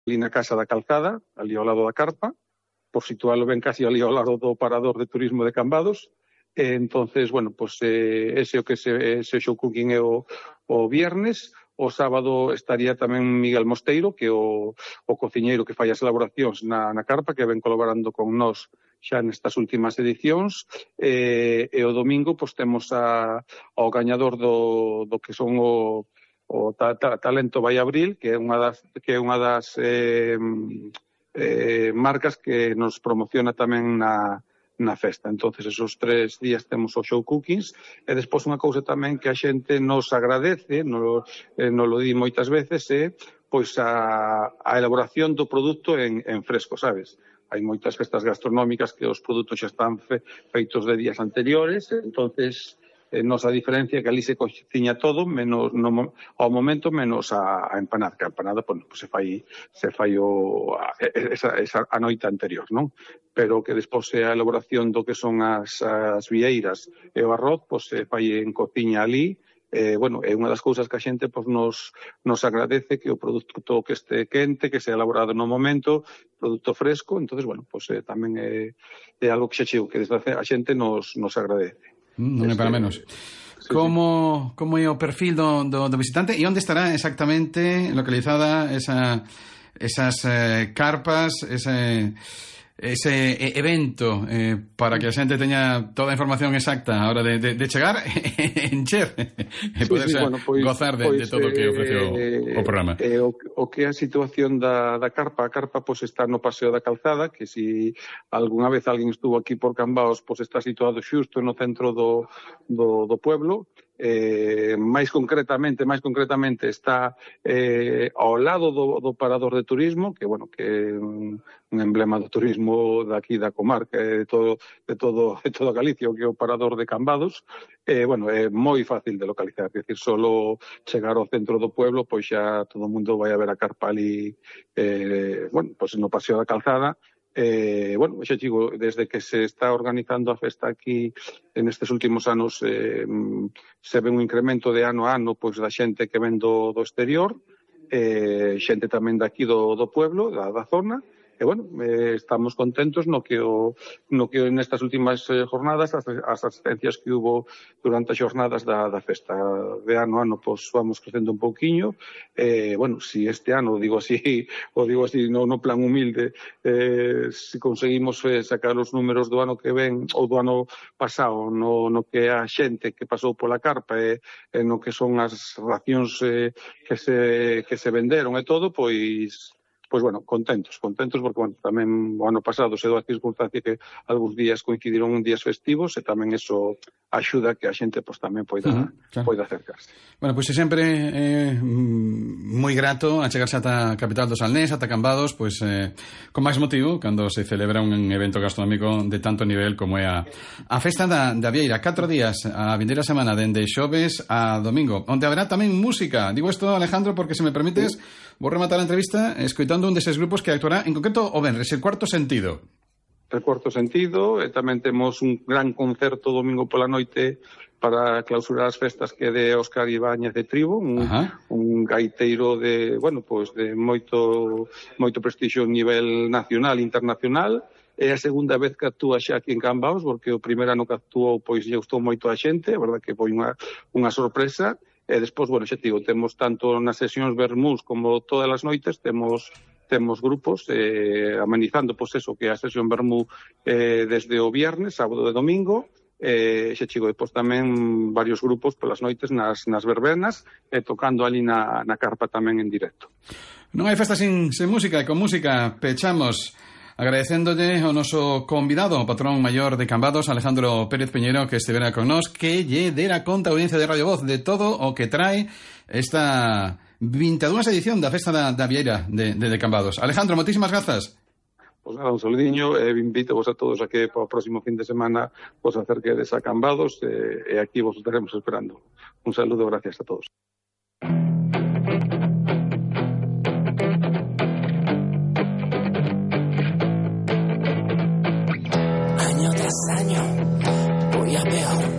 ali na Casa da Calzada, ali ao lado da carpa, por situalo ben casi ali ao lado do parador de turismo de Cambados. Entonces, bueno, pues ese o que ese show cooking é o viernes. O sábado estaría tamén Miguel Mosteiro, que é o cociñeiro que fai as elaboracións na carpa, que ven colaborando con nós xa nestas últimas edicións. E o domingo, pues, temos ao gañador do que son o Talento Vallabril, que é unha das marcas que nos promociona tamén na festa. Entonces, esos 3 días temos o show cookings, e despois unha cousa tamén que a xente nos agradece, nos lo di moitas veces, é pois a elaboración do produto en fresco, sabes? Hai moitas festas gastronómicas que os produtos xa están feitos de días anteriores, entonces nos a diferencia que ali se cociña todo menos ao momento menos a empanada, que a empanada pues se fai a noite anterior, non? Pero que despois a elaboración do que son as vieiras e o arroz pues se fai en cociña ali. Bueno, é unha das cousas que a xente pues, nos agradece, que o produto que este quente, que sea elaborado no momento, produto fresco. Entonces, bueno, pues tamén é algo que xa chego, que desde a xente nos agradece. Non é para menos. Como é o perfil do visitante e onde estará exactamente localizada esas carpas, ese evento, para que a xente teña toda a información exacta a hora de chegar encher e poderse gozar de todo o que ofrece o programa. O que é a situación da carpa, a carpa pues, está no Paseo da Calzada, que si algunha vez alguén estuvo aquí por Cambados, pues, está situado xusto no centro do pueblo. máis concretamente está ao lado do parador de turismo, que bueno, que é un emblema do turismo daqui da comarca, de todo Galicia, que é o parador de Cambados. Bueno, é moi fácil de localizar, é dicir, solo chegar ao centro do pueblo, pois xa todo o mundo vai a ver a carpa ali, bueno, pois no Paseo da Calzada. Bueno, xa digo, desde que se está organizando a festa aquí en estes últimos anos se ve un incremento de ano a ano pois da xente que ven do exterior, xente tamén daqui do pueblo, da zona. E, bueno, estamos contentos no que nestas últimas jornadas, as asistencias que hubo durante as jornadas da festa de ano a ano, pois vamos crecendo un pouquiño. Bueno, si este ano, o digo así no plan humilde, si conseguimos sacar os números do ano que ven, ou do ano pasado, no que a xente que pasou pola carpa, no que son as racións que se venderon e todo, pois bueno, contentos, porque bueno, tamén o ano pasado se dou a circunstancia que algúns días coincidiron días festivos e tamén eso axuda que a xente pues, tamén poida acercarse. Bueno, pois sempre moi grato a chegarse ata a capital do Salnés, ata Cambados, pois con máis motivo cando se celebra un evento gastronómico de tanto nivel como é a Festa da Vieira. 4 días a vindeira semana, dende xoves a domingo, onde haberá tamén música. Digo isto, Alejandro, porque se me permites, vou rematar a entrevista escoitando un deses grupos que actuará en concreto o venres, el Cuarto Sentido. El Cuarto Sentido, e tamén temos un gran concerto domingo pola noite para clausurar as festas que é de Óscar Ibáñez de Tribo, un gaiteiro de, bueno, pues de moito prestixio a nivel nacional e internacional. É a segunda vez que actúa xa aquí en Cambados, porque o primeiro ano que actuou pois lle gustou moito a xente, a verdad que foi unha sorpresa. E despois, bueno, xa digo, temos tanto nas sesións vermús como todas as noites, temos grupos amenizando, pois eso, que a sesión vermú desde o viernes, sábado e domingo, xa digo, depois tamén varios grupos polas noites nas verbenas, tocando ali na carpa tamén en directo. Non hai festa sin música, e con música pechamos agradecéndolle ao noso convidado, o patrón maior de Cambados, Alejandro Pérez Peñero, que estivera con nós, que lle dera conta a audiencia de Radio Voz de todo o que trae esta 22ª edición da Festa da Vieira de Cambados. Alejandro, moitísimas grazas. Pois nada, un saludiño, invito vos a todos a que para o próximo fin de semana vos acerquedes a Cambados, e aquí vos estaremos esperando. Un saludo, gracias a todos. Año tras año voy a peor.